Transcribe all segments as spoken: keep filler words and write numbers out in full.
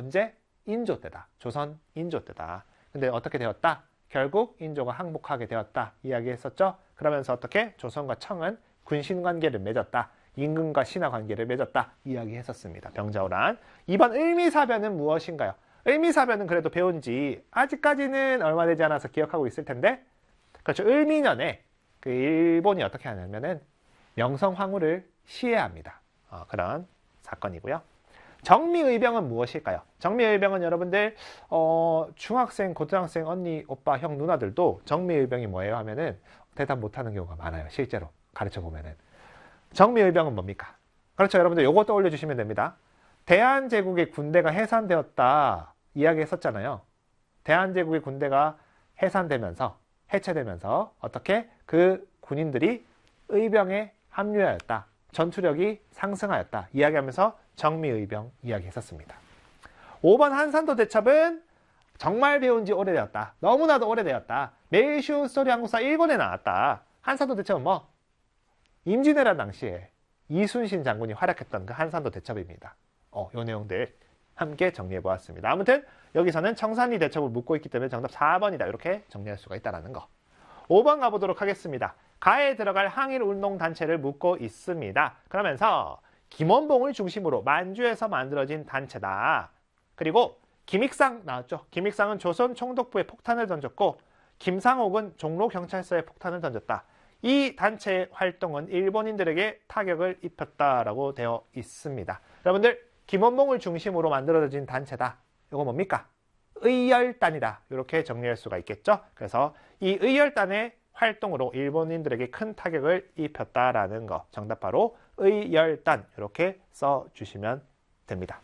언제? 인조 때다. 조선 인조 때다. 근데 어떻게 되었다? 결국 인조가 항복하게 되었다. 이야기했었죠? 그러면서 어떻게? 조선과 청은 군신관계를 맺었다. 임금과 신하관계를 맺었다. 이야기했었습니다. 병자호란. 이번 을미사변은 무엇인가요? 을미사변은 그래도 배운 지 아직까지는 얼마 되지 않아서 기억하고 있을 텐데, 그렇죠. 을미년에 그 일본이 어떻게 하냐면은 명성황후를 시해합니다. 어, 그런 사건이고요. 정미의병은 무엇일까요? 정미의병은 여러분들 어, 중학생, 고등학생, 언니, 오빠, 형, 누나들도 정미의병이 뭐예요 하면은 대답 못하는 경우가 많아요. 실제로 가르쳐 보면은. 정미의병은 뭡니까? 그렇죠. 여러분들 요거 떠올려 주시면 됩니다. 대한제국의 군대가 해산되었다 이야기했었잖아요. 대한제국의 군대가 해산되면서 해체되면서 어떻게 그 군인들이 의병에 합류하였다. 전투력이 상승하였다. 이야기하면서 정미의병 이야기했었습니다. 오 번 한산도 대첩은 정말 배운 지 오래되었다. 너무나도 오래되었다. 매일 쉬운 스토리 한국사 일 권에 나왔다. 한산도 대첩은 뭐? 임진왜란 당시에 이순신 장군이 활약했던 그 한산도 대첩입니다. 어, 요 내용들 함께 정리해 보았습니다. 아무튼 여기서는 청산리 대첩을 묻고 있기 때문에 정답 사 번이다. 이렇게 정리할 수가 있다는 거. 오 번 가보도록 하겠습니다. 가에 들어갈 항일운동단체를 묻고 있습니다. 그러면서 김원봉을 중심으로 만주에서 만들어진 단체다. 그리고 김익상 나왔죠. 김익상은 조선 총독부에 폭탄을 던졌고 김상옥은 종로경찰서에 폭탄을 던졌다. 이 단체의 활동은 일본인들에게 타격을 입혔다라고 되어 있습니다. 여러분들 김원봉을 중심으로 만들어진 단체다. 이거 뭡니까? 의열단이다. 이렇게 정리할 수가 있겠죠. 그래서 이 의열단의 활동으로 일본인들에게 큰 타격을 입혔다라는 거. 정답 바로 의열단 이렇게 써주시면 됩니다.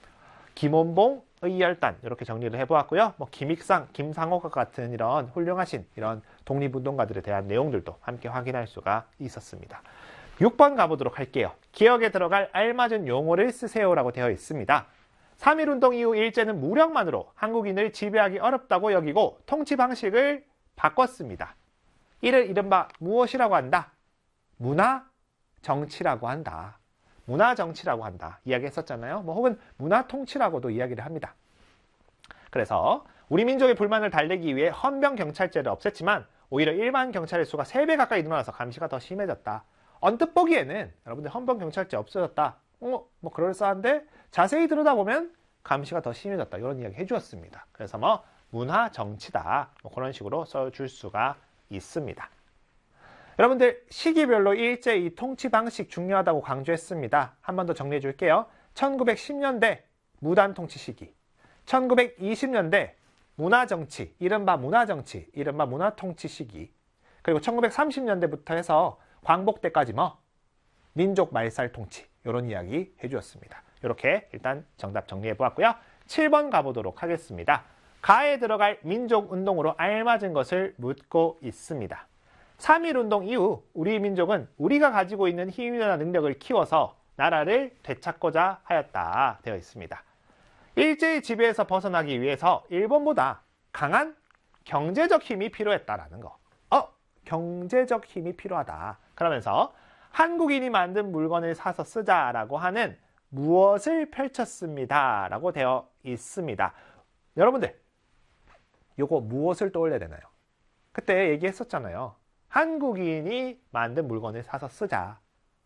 김원봉, 의열단 이렇게 정리를 해보았고요. 뭐 김익상, 김상옥과 같은 이런 훌륭하신 이런 독립운동가들에 대한 내용들도 함께 확인할 수가 있었습니다. 육 번 가보도록 할게요. 기억에 들어갈 알맞은 용어를 쓰세요라고 되어 있습니다. 삼일운동 이후 일제는 무력만으로 한국인을 지배하기 어렵다고 여기고 통치 방식을 바꿨습니다. 이를 이른바 무엇이라고 한다? 문화 정치라고 한다. 문화 정치라고 한다. 이야기했었잖아요. 뭐 혹은 문화 통치라고도 이야기를 합니다. 그래서 우리 민족의 불만을 달래기 위해 헌병 경찰제를 없앴지만 오히려 일반 경찰의 수가 세 배 가까이 늘어나서 감시가 더 심해졌다. 언뜻 보기에는 여러분들 헌병 경찰제 없어졌다. 어, 뭐 그럴싸한데 자세히 들여다보면 감시가 더 심해졌다. 이런 이야기 해주었습니다. 그래서 뭐 문화 정치다. 뭐 그런 식으로 써줄 수가 있습니다. 여러분들 시기별로 일제 이 통치 방식 중요하다고 강조했습니다. 한 번 더 정리해 줄게요. 천구백십 년대 무단 통치 시기, 천구백이십 년대 문화정치, 이른바 문화정치, 이른바 문화통치 시기, 그리고 천구백삼십 년대부터 해서 광복 때까지 뭐 민족 말살 통치 이런 이야기 해주었습니다. 이렇게 일단 정답 정리해 보았고요. 칠 번 가보도록 하겠습니다. 가에 들어갈 민족운동으로 알맞은 것을 묻고 있습니다. 삼일운동 이후 우리 민족은 우리가 가지고 있는 힘이나 능력을 키워서 나라를 되찾고자 하였다 되어 있습니다. 일제의 지배에서 벗어나기 위해서 일본보다 강한 경제적 힘이 필요했다라는 거. 어? 경제적 힘이 필요하다. 그러면서 한국인이 만든 물건을 사서 쓰자라고 하는 무엇을 펼쳤습니다 라고 되어 있습니다. 여러분들 요거 무엇을 떠올려야 되나요? 그때 얘기했었잖아요. 한국인이 만든 물건을 사서 쓰자.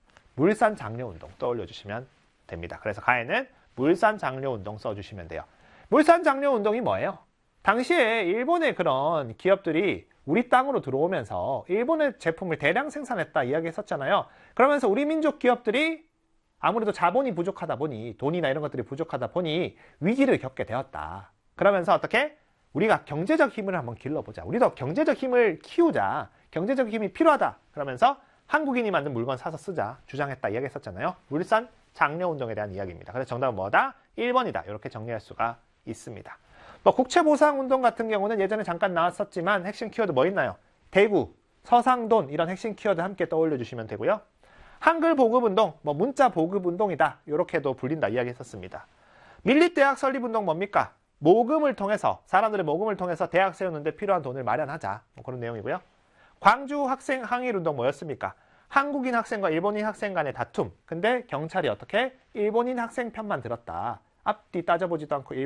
물산장려운동 떠올려주시면 됩니다. 그래서 가에는 물산장려운동 써주시면 돼요. 물산장려운동이 뭐예요? 당시에 일본의 그런 기업들이 우리 땅으로 들어오면서 일본의 제품을 대량 생산했다 이야기했었잖아요. 그러면서 우리 민족 기업들이 아무래도 자본이 부족하다 보니 돈이나 이런 것들이 부족하다 보니 위기를 겪게 되었다. 그러면서 어떻게? 우리가 경제적 힘을 한번 길러보자. 우리도 경제적 힘을 키우자. 경제적 힘이 필요하다. 그러면서 한국인이 만든 물건 사서 쓰자 주장했다 이야기했었잖아요. 물산 장려운동에 대한 이야기입니다. 그래서 정답은 뭐다? 일 번이다. 이렇게 정리할 수가 있습니다. 뭐 국채보상운동 같은 경우는 예전에 잠깐 나왔었지만 핵심 키워드 뭐 있나요? 대구, 서상돈 이런 핵심 키워드 함께 떠올려 주시면 되고요. 한글 보급운동, 뭐 문자 보급운동이다. 이렇게도 불린다 이야기했었습니다. 밀립대학 설립운동 뭡니까? 모금을 통해서 사람들의 모금을 통해서 대학 세우는데 필요한 돈을 마련하자. 뭐 그런 내용이고요. 광주 학생 항일운동 뭐였습니까? 한국인 학생과 일본인 학생 간의 다툼. 근데 경찰이 어떻게? 일본인 학생 편만 들었다. 앞뒤 따져보지도 않고